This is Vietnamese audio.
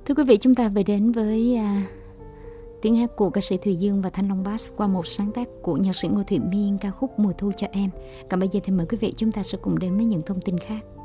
Thưa quý vị, chúng ta về đến với tiếng hát của ca sĩ Thùy Dương và Thanh Long Bass qua một sáng tác của nhạc sĩ Ngô Thụy Miên, ca khúc Mùa Thu Cho Em. Còn bây giờ thì mời quý vị chúng ta sẽ cùng đến với những thông tin khác.